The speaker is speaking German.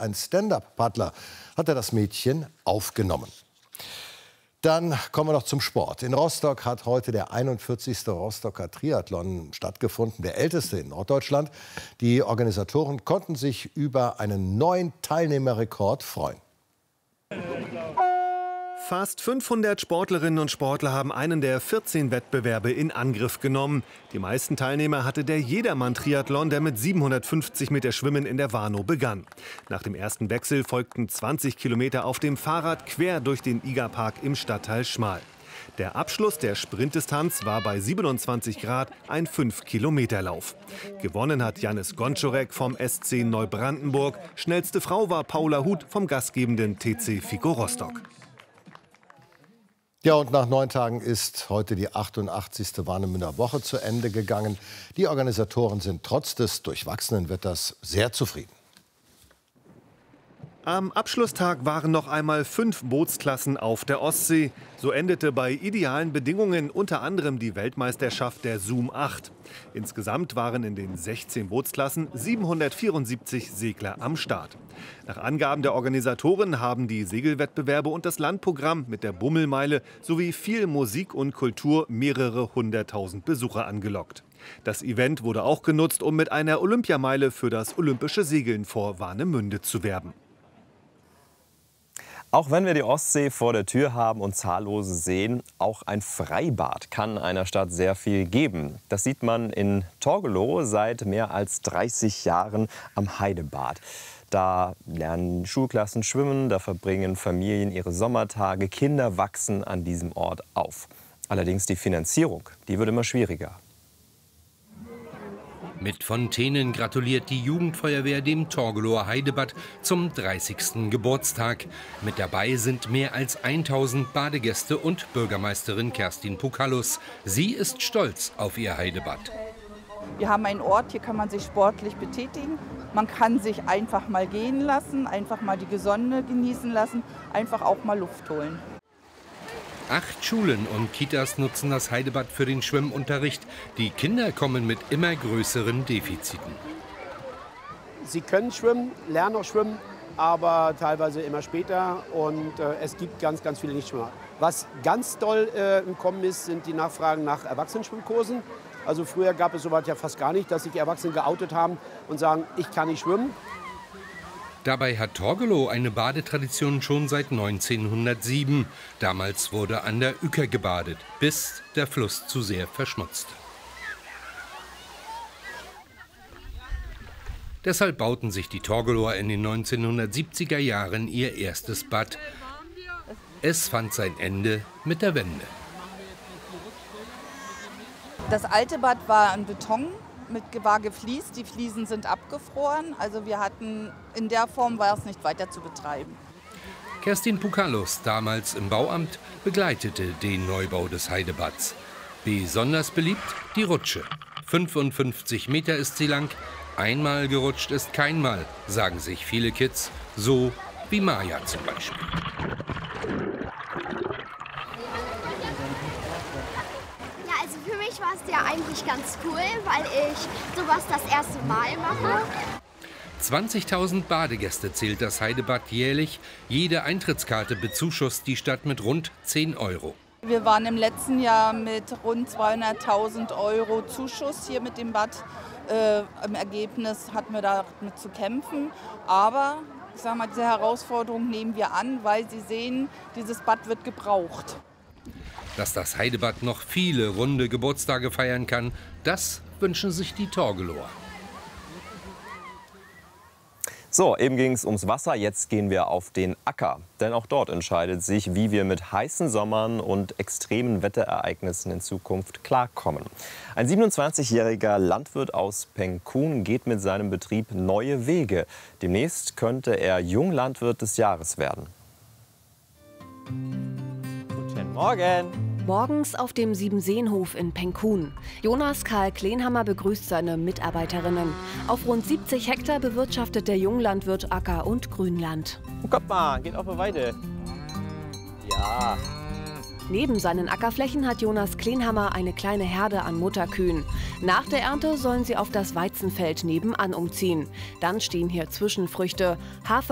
ein Stand-up-Paddler hat er das Mädchen aufgenommen. Dann kommen wir noch zum Sport. In Rostock hat heute der 41. Rostocker Triathlon stattgefunden, der älteste in Norddeutschland. Die Organisatoren konnten sich über einen neuen Teilnehmerrekord freuen. Fast 500 Sportlerinnen und Sportler haben einen der 14 Wettbewerbe in Angriff genommen. Die meisten Teilnehmer hatte der Jedermann-Triathlon, der mit 750 Meter Schwimmen in der Warnow begann. Nach dem ersten Wechsel folgten 20 Kilometer auf dem Fahrrad quer durch den Igerpark im Stadtteil Schmal. Der Abschluss der Sprintdistanz war bei 27 Grad ein 5-Kilometer-Lauf. Gewonnen hat Jannis Gonczorek vom SC Neubrandenburg. Schnellste Frau war Paula Huth vom gastgebenden TC Fico Rostock. Ja, und nach 9 Tagen ist heute die 88. Warnemünder Woche zu Ende gegangen. Die Organisatoren sind trotz des durchwachsenen Wetters sehr zufrieden. Am Abschlusstag waren noch einmal 5 Bootsklassen auf der Ostsee. So endete bei idealen Bedingungen unter anderem die Weltmeisterschaft der Zoom 8. Insgesamt waren in den 16 Bootsklassen 774 Segler am Start. Nach Angaben der Organisatoren haben die Segelwettbewerbe und das Landprogramm mit der Bummelmeile sowie viel Musik und Kultur mehrere 100.000 Besucher angelockt. Das Event wurde auch genutzt, um mit einer Olympiameile für das olympische Segeln vor Warnemünde zu werben. Auch wenn wir die Ostsee vor der Tür haben und zahllose Seen, auch ein Freibad kann einer Stadt sehr viel geben. Das sieht man in Torgelow seit mehr als 30 Jahren am Heidebad. Da lernen Schulklassen schwimmen, da verbringen Familien ihre Sommertage, Kinder wachsen an diesem Ort auf. Allerdings die Finanzierung, die wird immer schwieriger. Mit Fontänen gratuliert die Jugendfeuerwehr dem Torgelower Heidebad zum 30. Geburtstag. Mit dabei sind mehr als 1000 Badegäste und Bürgermeisterin Kerstin Pukalus. Sie ist stolz auf ihr Heidebad. Wir haben einen Ort, hier kann man sich sportlich betätigen. Man kann sich einfach mal gehen lassen, einfach mal die Sonne genießen lassen, einfach auch mal Luft holen. 8 Schulen und Kitas nutzen das Heidebad für den Schwimmunterricht. Die Kinder kommen mit immer größeren Defiziten. Sie können schwimmen, lernen auch schwimmen, aber teilweise immer später. Und es gibt ganz viele Nichtschwimmer. Was ganz doll im Kommen ist, sind die Nachfragen nach Erwachsenenschwimmkursen. Also früher gab es sowas ja fast gar nicht, dass sich Erwachsene geoutet haben und sagen, ich kann nicht schwimmen. Dabei hat Torgelow eine Badetradition schon seit 1907. Damals wurde an der Uecker gebadet, bis der Fluss zu sehr verschmutzte. Deshalb bauten sich die Torgelower in den 1970er Jahren ihr erstes Bad. Es fand sein Ende mit der Wende. Das alte Bad war ein Beton. War gefliest, die Fliesen sind abgefroren, also wir hatten, in der Form war es nicht weiter zu betreiben. Kerstin Pukalus, damals im Bauamt, begleitete den Neubau des Heidebads. Besonders beliebt die Rutsche. 55 Meter ist sie lang, einmal gerutscht ist kein Mal, sagen sich viele Kids, so wie Maja zum Beispiel. War es ja eigentlich ganz cool, weil ich sowas das erste Mal mache. 20.000 Badegäste zählt das Heidebad jährlich. Jede Eintrittskarte bezuschusst die Stadt mit rund 10 €. Wir waren im letzten Jahr mit rund 200.000 € Zuschuss hier mit dem Bad. Im Ergebnis hatten wir damit zu kämpfen. Aber ich sag mal, diese Herausforderung nehmen wir an, weil Sie sehen, dieses Bad wird gebraucht. Dass das Heidebad noch viele runde Geburtstage feiern kann, das wünschen sich die Torgelower. So, eben ging es ums Wasser, jetzt gehen wir auf den Acker. Denn auch dort entscheidet sich, wie wir mit heißen Sommern und extremen Wetterereignissen in Zukunft klarkommen. Ein 27-jähriger Landwirt aus Penkun geht mit seinem Betrieb neue Wege. Demnächst könnte er Junglandwirt des Jahres werden. Guten Morgen! Morgens auf dem Siebenseenhof in Penkun. Jonas Karl Kleinhammer begrüßt seine Mitarbeiterinnen. Auf rund 70 Hektar bewirtschaftet der Junglandwirt Acker- und Grünland. Guck mal, geht auf eine Weide. Ja. Neben seinen Ackerflächen hat Jonas Kleinhammer eine kleine Herde an Mutterkühen. Nach der Ernte sollen sie auf das Weizenfeld nebenan umziehen. Dann stehen hier Zwischenfrüchte, Hafer